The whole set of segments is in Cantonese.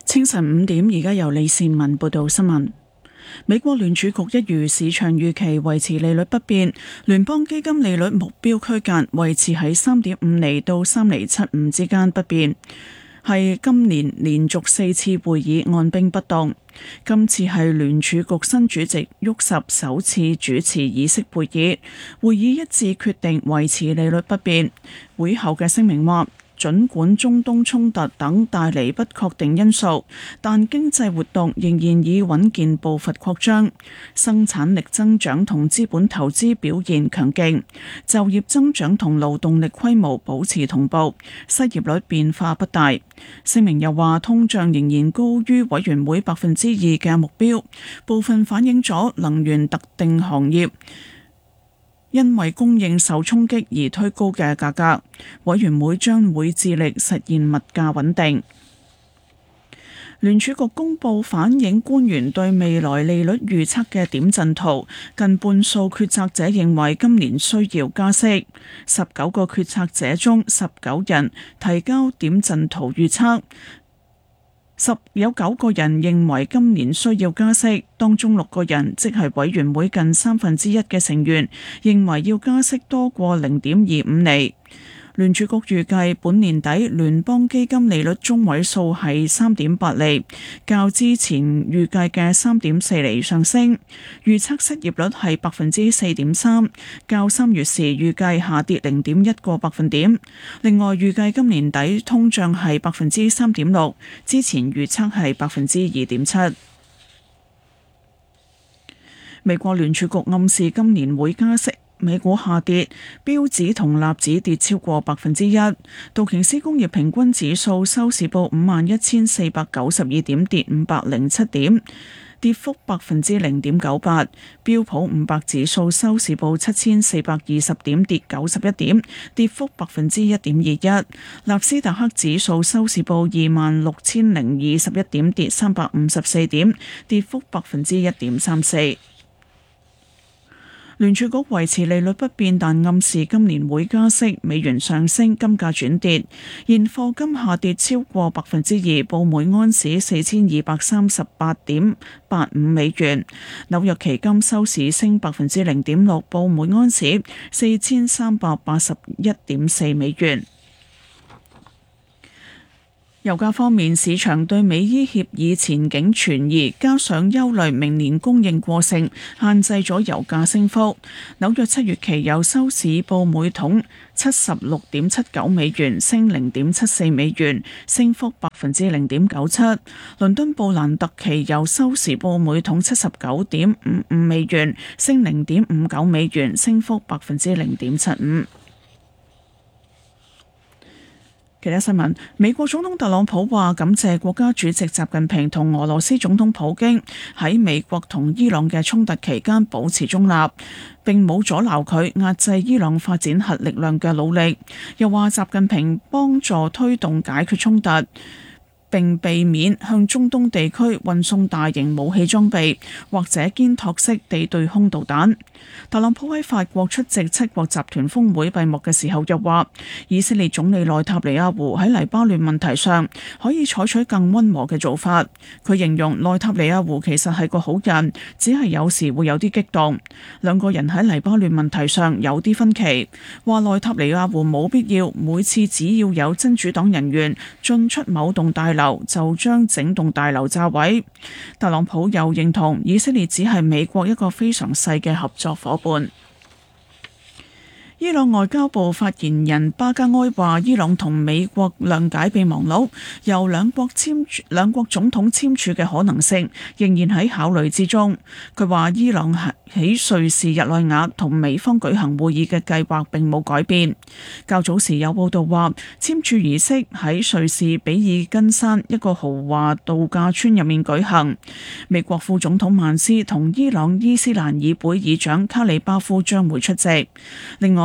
清晨5點，而家由李善文報道新聞。美國聯儲局一如市場預期維持利率不變，聯邦基金利率目標區間維持喺3.5厘到3.75厘之間不變，係今年連續4次會議按兵不動。今次係聯儲局新主席沃什首次主持議息會議，會議一致決定維持利率不變。會後嘅聲明話，儘管中東衝突等帶嚟不確定因素，但經濟活動仍然以穩健步伐擴張，生產力增長同資本投資表現強勁，就業增長同勞動力規模保持同步，失業率變化不大。聲明又話，通脹仍然高於委員會2%嘅目標，部分反映咗能源特定行業因為供應受衝擊而推高嘅價格，委員會將會致力實現物價穩定。聯儲局公佈反映官員對未來利率預測嘅點陣圖，近半數決策者認為今年需要加息。19個決策者中19人提交點陣圖預測。有9個人認為今年需要加息，當中6個人，即係委員會近1/3嘅成員，認為要加息多過0.25厘。聯儲局預計本年底聯邦基金利率中位數係3.8厘，較之前預計嘅3.4厘上升。預測失業率係4.3%，較3月時預計下跌0.1個百分點。另外預計今年底通脹係3.6%，之前預測係2.7%。美國聯儲局暗示今年會加息。美股下跌，標指同納指跌超過1%。道瓊斯工業平均指數收市報51,492點，跌507點，跌幅0.98%。標普500指數收市報7,420點，跌91點，跌幅1.21%。納斯達克指數收市報26,021點，跌354點，跌幅1.34%。聯儲局維持利率不變，但暗示今年會加息。美元上升，金價轉跌，現貨金下跌超過2%，報每盎司4238.85美元。紐約期金收市升0.6%，報每盎司4381.4美元。油價方面，市場對美伊協議前景存疑，加上憂慮明年供應過剩，限制咗油價升幅。紐約7月期油收市報每桶76.79美元，升0.74美元，升幅0.97%。倫敦布蘭特期油收市報每桶79.55美元，升0.59美元，升幅0.75%。其他新聞，美國總統特朗普話感謝國家主席習近平同俄羅斯總統普京喺美國同伊朗嘅衝突期間保持中立，並冇阻撓佢壓制伊朗發展核力量嘅努力。又話習近平幫助推動解決衝突，並避免向中東地區運送大型武器裝備或者肩托式地對空導彈。特朗普喺法國出席7國集團峰會閉幕嘅時候又話，以色列總理內塔尼亞胡喺黎巴嫩問題上可以採取更溫和嘅做法。佢形容內塔尼亞胡其實係個好人，只係有時會有啲激動。兩個人喺黎巴嫩問題上有啲分歧，話內塔尼亞胡冇必要每次只要有真主黨人員進出某棟大樓就將整棟大樓炸毀。特朗普又認同以色列只係美國一個非常細嘅合作伙伴。伊朗外交部發言人巴加埃話，伊朗同美國諒解備忘錄由兩國總統簽署嘅可能性仍然喺考慮之中。佢話伊朗喺瑞士日內瓦同美方舉行會議嘅計劃並冇改變。較早時有報道話，簽署儀式喺瑞士比爾根山一個豪華度假村入面舉行。美國副總統曼斯同伊朗伊斯蘭議會議長卡里巴夫將會出席。另外，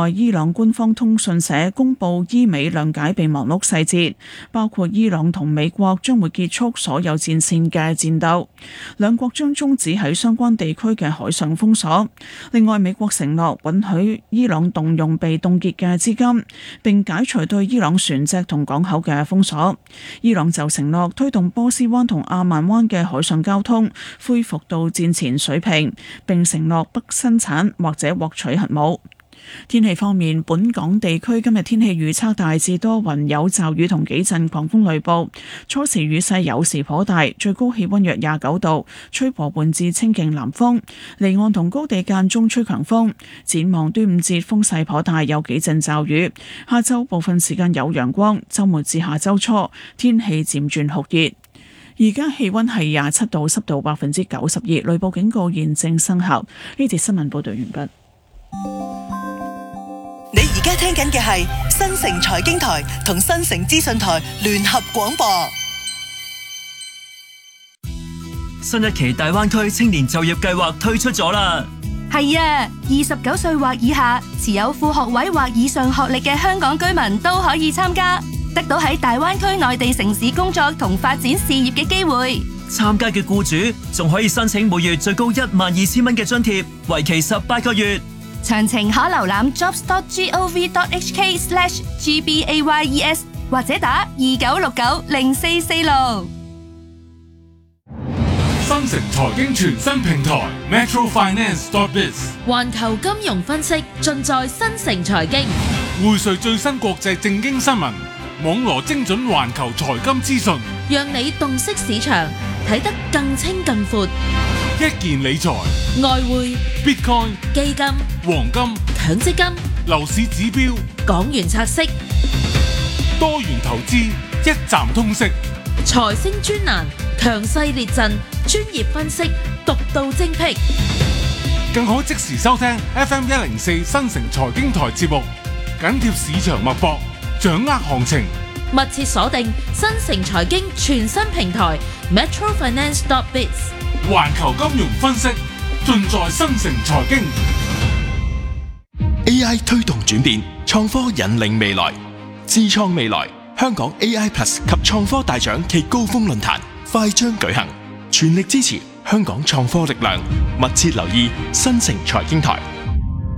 外，伊朗官方通訊社公佈伊美諒解備忘錄細節，包括伊朗同美國將會結束所有戰線嘅戰鬥，兩國將終止喺相關地區嘅海上封鎖。另外，美國承諾允許伊朗動用被凍結嘅資金，並解除對伊朗船隻同港口嘅封鎖。伊朗就承諾推動波斯灣同阿曼灣嘅海上交通恢復到戰前水平，並承諾不生產或者獲取核武。天氣方面，本港地區今日天氣預測大致多雲，有驟雨同幾陣狂風雷暴，初時雨勢有時頗大，最高氣溫約29度，吹和緩至清勁南風，離岸同高地間中吹強風。展望端午節風勢頗大，有幾陣驟雨，下周部分時間有陽光，周末至下周初天氣漸轉酷熱。而家氣溫係27度，濕度92%，雷暴警告現正生效。呢節新聞報道完畢。 你而家聽緊嘅係新城財經台同新城資訊台聯合廣播。 新一期大灣區青年就業計劃推出咗啦。 係啊，29歲或以下，持有副學位或以上學歷嘅香港居民都可以參加，得到喺大灣區內地城市工作同發展事業嘅機會。 參加嘅僱主仲可以申請每月最高12,000蚊嘅津貼，為期18個月。 詳情可瀏覽 jobs.gov.hk/gbayes 或者打29690446。 新城財經全新平台 metrofinance.biz， 環球金融分析盡在新城財經， 匯萃最新國際政經新聞，網羅精準環球財金資訊， 讓你洞悉市場，睇得更清更闊。 一鍵理財、 外匯、 Bitcoin、 基金、 黃金、 強積金、 樓市指標、 港元拆息、 多元投資，一站通識。 財星專欄，強勢列陣，專業分析，獨到精闢。 更可即時收聽 FM104新城財經台節目，緊貼市場脈搏，掌握行情。 密切鎖定新城財經全新平台 metrofinance.biz， 環球金融分析盡在新城財經。 AI 推動轉變，創科引領未來，智創未來。香港 AI Plus 及創科大獎暨高峰論壇快將舉行，全力支持香港創科力量，密切留意新城財經台。